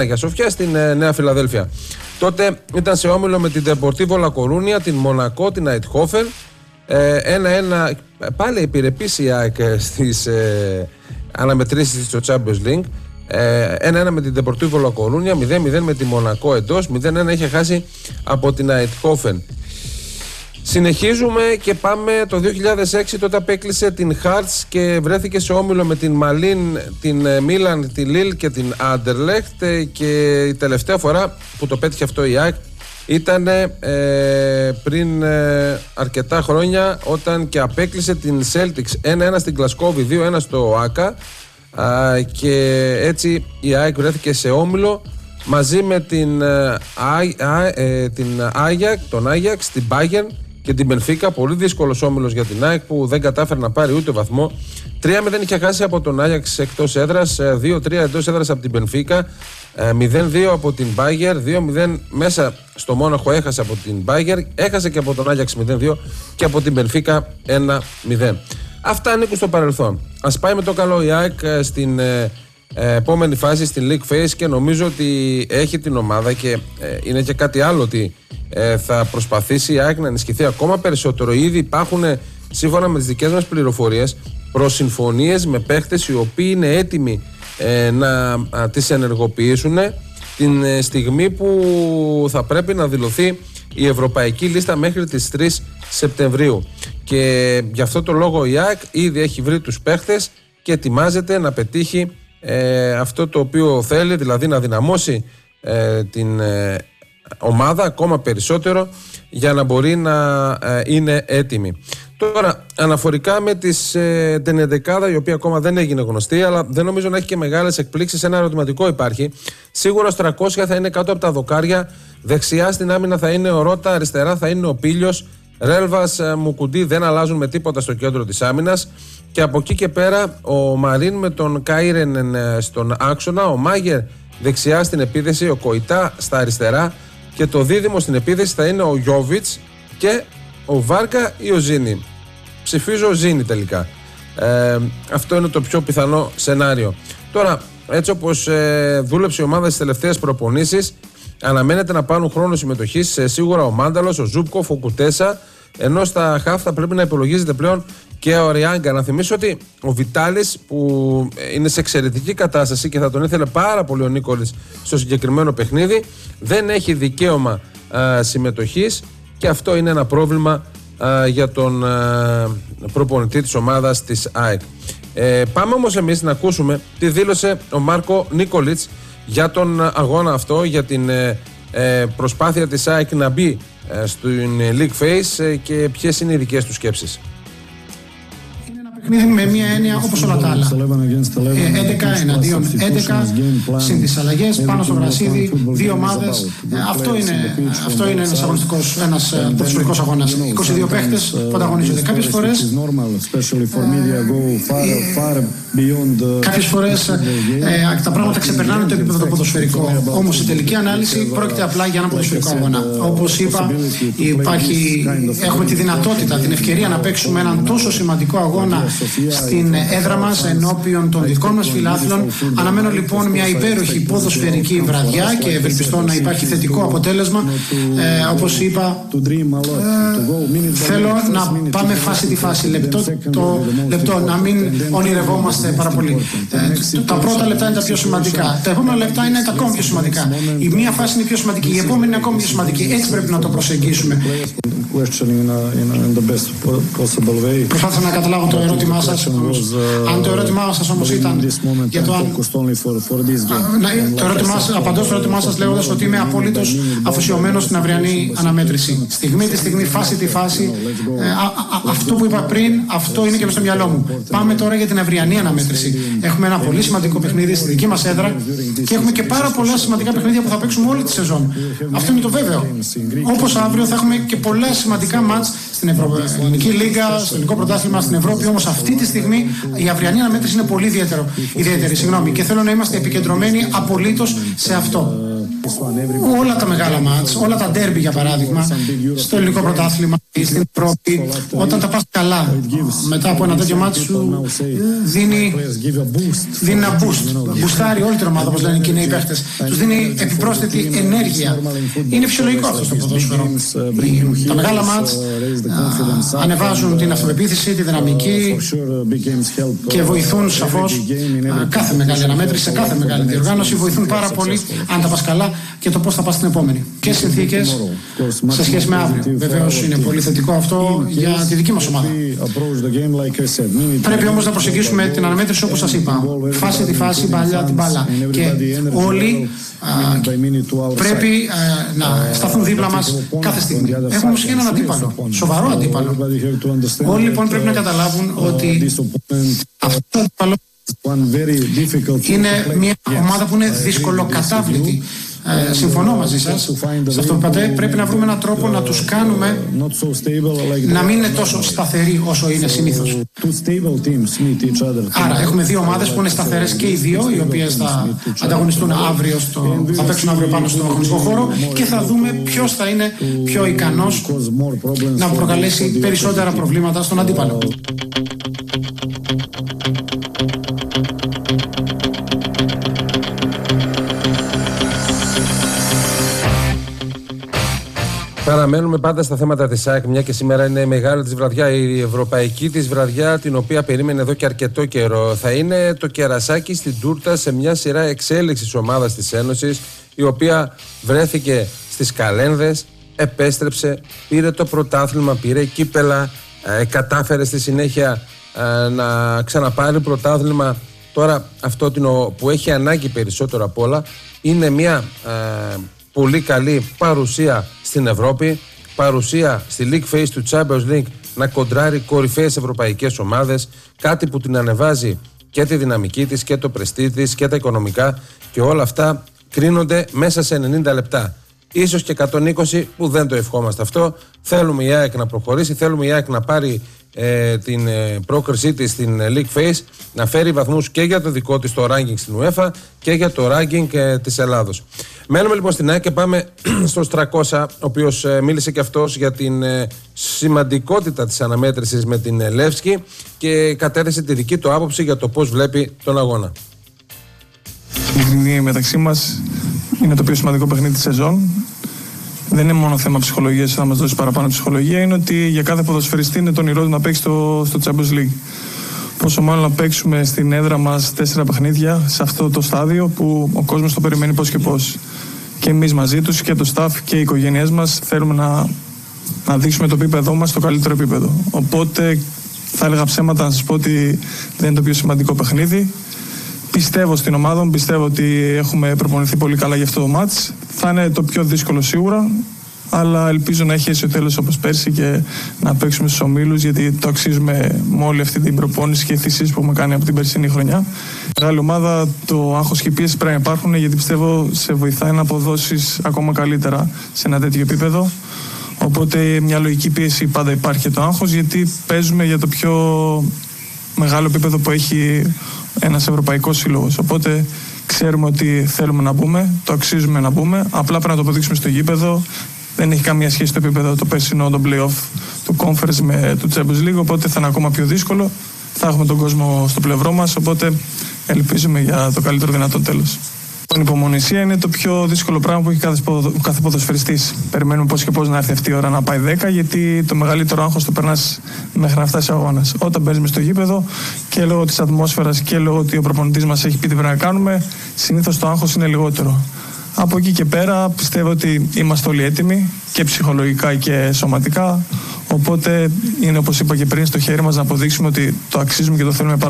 Αγία Σοφιά στην Νέα Φιλαδέλφια. Τότε ήταν σε όμιλο με την Deportivo La Coruña, την Μονακό, την Eindhoven. 1-1, πάλι επιρρεπής η ΑΕΚ στις αναμετρήσεις στο Champions League. 1-1 με την Deportivo La Coruña, 0-0 με τη Μονακό εντός, 0-1 είχε χάσει από την Eindhoven. Συνεχίζουμε και πάμε το 2006, τότε απέκλεισε την Hearts και βρέθηκε σε όμιλο με την Μαλίν, την Μίλαν, τη Λίλ και την Άντερλεχτ, και η τελευταία φορά που το πέτυχε αυτό η ΑΕΚ ήταν πριν αρκετά χρόνια, όταν και απέκλεισε την Celtics 1-1 στην Γλασκόβη, 2-1 στο ΆΚΑ, και έτσι η ΑΕΚ βρέθηκε σε όμιλο μαζί με τον Άγιαξ, την Bayern και την Μπενφίκα. Πολύ δύσκολος όμιλος για την ΑΕΚ που δεν κατάφερε να πάρει ούτε βαθμό. 3-0 είχε χάσει από τον Άγιαξ εκτός έδρας, 2-3 εντός έδρας από την Μπενφίκα, 0-2 από την Bayern, 2-0 μέσα στο Μόναχο έχασε από την Bayern, έχασε και από τον Άγιαξ 0-2 και από την Μπενφίκα 1-0. Αυτά ανήκουν στο παρελθόν. Ας πάει με το καλό η ΑΕΚ στην επόμενη φάση, στην League Phase, και νομίζω ότι έχει την ομάδα και είναι και κάτι άλλο, ότι θα προσπαθήσει η ΑΕΚ να ενισχυθεί ακόμα περισσότερο. Ήδη υπάρχουν, σύμφωνα με τις δικές μας πληροφορίες, προσυμφωνίες με παίχτες οι οποίοι είναι έτοιμοι να τις ενεργοποιήσουν την στιγμή που θα πρέπει να δηλωθεί η ευρωπαϊκή λίστα μέχρι τις 3 Σεπτεμβρίου. Και γι' αυτό το λόγο η ΑΕΚ ήδη έχει βρει τους παίχτες και ετοιμάζεται να πετύχει αυτό το οποίο θέλει, δηλαδή να δυναμώσει την ομάδα ακόμα περισσότερο για να μπορεί να είναι έτοιμη. Τώρα, αναφορικά με την ενδεκάδα, η οποία ακόμα δεν έγινε γνωστή, αλλά δεν νομίζω να έχει και μεγάλες εκπλήξεις, ένα ερωτηματικό υπάρχει. Σίγουρα ο Στρακόσια θα είναι κάτω από τα δοκάρια, δεξιά στην άμυνα θα είναι ο Ρώτα, αριστερά θα είναι ο Πίλιος, Ρέλβας, Μουκουντή δεν αλλάζουν με τίποτα στο κέντρο της άμυνας, και από εκεί και πέρα ο Μαρίν με τον Κάιρεν στον άξονα, ο Μάγερ δεξιά στην επίθεση, ο Κοϊτά στα αριστερά, και το δίδυμο στην επίθεση θα είναι ο Γιόβιτς και ο Βάρκα ή ο Ζίνι. Ψηφίζω ο Ζίνι τελικά. Αυτό είναι το πιο πιθανό σενάριο. Τώρα, έτσι όπως δούλεψε η ομάδα στις τελευταίες προπονήσεις, αναμένεται να πάρουν χρόνο συμμετοχής σίγουρα ο Μάνταλος, ο Ζούπκοφ, ο Κουτέσα, ενώ στα χαφ θα πρέπει να υπολογίζεται πλέον και ο Ριάγκα. Να θυμίσω ότι ο Βιτάλης, που είναι σε εξαιρετική κατάσταση και θα τον ήθελε πάρα πολύ ο Νίκολης στο συγκεκριμένο παιχνίδι, δεν έχει δικαίωμα συμμετοχής, και αυτό είναι ένα πρόβλημα για τον προπονητή της ομάδας της ΑΕΚ. Πάμε όμως εμείς να ακούσουμε τι δήλωσε ο Μάρκο Νίκολιτς για τον αγώνα αυτό, για την προσπάθεια της ΑΕΚ να μπει στην League Phase και ποιες είναι οι δικές του σκέψεις. Παιχνίδι με μια έννοια όπως όλα τα άλλα. 11 εναντίον 11, συν τις αλλαγές, πάνω στο γρασίδι, δύο ομάδες. Αυτό είναι ένας αγωνιστικός, ένας ποδοσφαιρικός αγώνας. 22 παίχτες που ανταγωνίζονται. Κάποιες φορές τα πράγματα ξεπερνάνε το επίπεδο το ποδοσφαιρικό. Όμως η τελική ανάλυση πρόκειται απλά για ένα ποδοσφαιρικό αγώνα. Όπως είπα, έχουμε τη δυνατότητα, την ευκαιρία να παίξουμε έναν τόσο σημαντικό αγώνα στην έδρα μας ενώπιον των δικών μας φιλάθλων. Αναμένω λοιπόν μια υπέροχη ποδοσφαιρική βραδιά και ευελπιστώ να υπάρχει θετικό αποτέλεσμα. Όπως είπα, θέλω να πάμε φάση τη φάση, λεπτό το λεπτό, να μην ονειρευόμαστε πάρα πολύ. Τα πρώτα λεπτά είναι τα πιο σημαντικά. Τα επόμενα λεπτά είναι τα ακόμα πιο σημαντικά. Η μία φάση είναι πιο σημαντική, η επόμενη είναι ακόμα πιο σημαντική. Έτσι πρέπει να το προσεγγίσουμε. Προσπάθησα να καταλάβω το ερώτημά σας. Αν το ερώτημά σας όμως ήταν για το αν... Απαντώ στο ερώτημά σας λέγοντας ότι είμαι απολύτως αφοσιωμένος στην αυριανή αναμέτρηση. Στιγμή τη στιγμή, φάση τη φάση. Αυτό που είπα πριν, αυτό είναι και μες στο μυαλό μου. Πάμε τώρα για την αυριανή αναμέτρηση. Έχουμε ένα πολύ σημαντικό παιχνίδι στη δική μας έδρα και έχουμε και πάρα πολλά σημαντικά παιχνίδια που θα παίξουμε όλη τη σεζόν. Αυτό είναι το βέβαιο. Όπως αύριο θα έχουμε και πολλά σημαντικά μάτς στην Ελληνική Λίγκα, στο Ελληνικό Πρωτάθλημα, στην Ευρώπη. Όμως αυτή τη στιγμή η αυριανή αναμέτρηση είναι πολύ ιδιαίτερη. Και θέλω να είμαστε επικεντρωμένοι απολύτως σε αυτό. Όλα τα μεγάλα μάτς, όλα τα ντέρμπι για παράδειγμα, στο Ελληνικό Πρωτάθλημα. στην Ευρώπη, όταν τα πας καλά, μετά από ένα τέτοιο μάτι σου δίνει ένα boost. Μπουστάρει όλη την ομάδα, όπως λένε οι νέοι παίχτες. Τους δίνει επιπρόσθετη ενέργεια. Είναι φυσιολογικό αυτό στο ποδόσφαιρο. Τα μεγάλα μάτς ανεβάζουν την αυτοπεποίθηση, τη δυναμική και βοηθούν σαφώς κάθε μεγάλη αναμέτρηση, σε κάθε μεγάλη διοργάνωση. Βοηθούν πάρα πολύ αν τα πας καλά και το πώς θα πας στην επόμενη. Και συνθήκες σε σχέση με αύριο. Βεβαίως είναι πολύ θετικό αυτό για τη δική μας ομάδα. Πρέπει όμως να προσεγγίσουμε την αναμέτρηση όπως σας είπα. Φάση τη φάση, μπάλα την μπάλα. Και όλοι πρέπει να σταθούν δίπλα μας κάθε στιγμή. Έχουμε όμως και έναν αντίπαλο, σοβαρό αντίπαλο. Όλοι λοιπόν πρέπει να καταλάβουν ότι αυτό το αντίπαλο είναι μια ομάδα που είναι δυσκολοκατάβλητη. Συμφωνώ μαζί σας σε αυτό που είπατε. Πρέπει να βρούμε έναν τρόπο να τους κάνουμε να μην είναι τόσο σταθεροί όσο είναι συνήθως. Άρα έχουμε δύο ομάδες που είναι σταθερές και οι δύο, οι οποίες θα ανταγωνιστούν αύριο, θα παίξουν αύριο πάνω στον αγωνιστικό χώρο και θα δούμε ποιος θα είναι πιο ικανός να προκαλέσει περισσότερα προβλήματα στον αντίπαλο. Παραμένουμε πάντα στα θέματα της ΑΕΚ, μια και σήμερα είναι η μεγάλη της βραδιά, η ευρωπαϊκή της βραδιά, την οποία περίμενε εδώ και αρκετό καιρό. Θα είναι το κερασάκι στην τούρτα σε μια σειρά εξέλιξης ομάδας της Ένωσης, η οποία βρέθηκε στις καλένδες, επέστρεψε, πήρε το πρωτάθλημα, πήρε κύπελα, κατάφερε στη συνέχεια να ξαναπάρει πρωτάθλημα. Τώρα αυτό που έχει ανάγκη περισσότερο απ' όλα είναι μια πολύ καλή παρουσία στην Ευρώπη, παρουσία στη League Phase του Champions League, να κοντράρει κορυφαίες ευρωπαϊκές ομάδες, κάτι που την ανεβάζει και τη δυναμική της και το πρεστί της και τα οικονομικά, και όλα αυτά κρίνονται μέσα σε 90 λεπτά. Ίσως και 120 που δεν το ευχόμαστε αυτό. Θέλουμε η ΑΕΚ να προχωρήσει, θέλουμε η ΑΕΚ να πάρει την πρόκρισή της στην League Phase, να φέρει βαθμούς και για το δικό της το ranking στην UEFA και για το ranking της Ελλάδος. Μένουμε λοιπόν στην ΑΕΚ και πάμε στο Στρακώσα, ο οποίος μίλησε και αυτός για την σημαντικότητα της αναμέτρησης με την Λεύσκη και κατέθεσε τη δική του άποψη για το πώς βλέπει τον αγώνα. Η παιχνίδι μεταξύ μας είναι το πιο σημαντικό παιχνίδι της σεζόν. Δεν είναι μόνο θέμα ψυχολογίας, θα μας δώσει παραπάνω ψυχολογία. Είναι ότι για κάθε ποδοσφαιριστή είναι το όνειρό του να παίξει στο Champions League. Πόσο μάλλον να παίξουμε στην έδρα μας 4 παιχνίδια σε αυτό το στάδιο που ο κόσμος το περιμένει πώς και πώς. Και εμείς μαζί τους και το staff και οι οικογένειές μας θέλουμε να δείξουμε το επίπεδό μας στο καλύτερο επίπεδο. Οπότε θα έλεγα ψέματα να σας πω ότι δεν είναι το πιο σημαντικό παιχνίδι. Πιστεύω στην ομάδα μου, πιστεύω ότι έχουμε προπονηθεί πολύ καλά για αυτό το μάτς. Θα είναι το πιο δύσκολο σίγουρα, αλλά ελπίζω να έχει έσει ο τέλος όπως πέρσι και να παίξουμε στους ομίλους, γιατί το αξίζουμε με όλη αυτή την προπόνηση και θυσίες που έχουμε κάνει από την περσινή χρονιά. Μεγάλη ομάδα, το άγχος και η πίεση πρέπει να υπάρχουν, γιατί πιστεύω σε βοηθάει να αποδώσεις ακόμα καλύτερα σε ένα τέτοιο επίπεδο. Οπότε μια λογική πίεση πάντα υπάρχει και το άγχος, γιατί παίζουμε για το πιο μεγάλο επίπεδο που έχει ένας ευρωπαϊκός σύλλογος. Οπότε ξέρουμε ότι θέλουμε να μπούμε, το αξίζουμε να μπούμε. Απλά πρέπει να το αποδείξουμε στο γήπεδο. Δεν έχει καμία σχέση το επίπεδο το περσινό, το play-off του Conference με του Champions League. Οπότε θα είναι ακόμα πιο δύσκολο. Θα έχουμε τον κόσμο στο πλευρό μας. Οπότε ελπίζουμε για το καλύτερο δυνατό τέλος. Η υπομονησία είναι το πιο δύσκολο πράγμα που έχει κάθε ποδοσφαιριστής. Περιμένουμε πώς και πώς να έρθει αυτή η ώρα να πάει 10, γιατί το μεγαλύτερο άγχος το περνάς μέχρι να φτάσει ο αγώνας. Όταν παίζουμε στο γήπεδο και λόγω της ατμόσφαιρας και λόγω ότι ο προπονητής μας έχει πει τι πρέπει να κάνουμε, συνήθως το άγχος είναι λιγότερο. Από εκεί και πέρα πιστεύω ότι είμαστε όλοι έτοιμοι και ψυχολογικά και σωματικά. Οπότε είναι, όπως είπα και πριν, στο χέρι μας να αποδείξουμε ότι το αξίζουμε και το θέλουμε πάρα